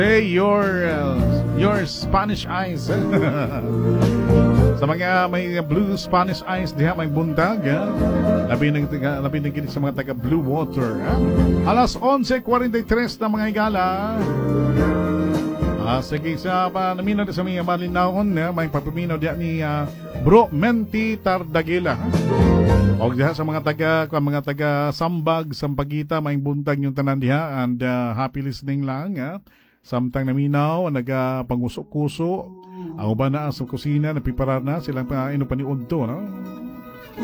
Hey, your Spanish eyes. Sa mga may blue Spanish eyes diha may buntag, labi ng kinig sa mga taga Blue Water. Alas 11:43 na mga higala. Sige sa naminaw sa mga malinahon may papaminaw diha ni Bro Menti Tardagila. Og diha sa mga taga Sambag, Sampagita may buntag yung tanan diha and happy listening lang. Samtang naminaw, nagpanguso-kuso. Ang uban na sa kusina, napiparar na silang inupan ni Udto, no?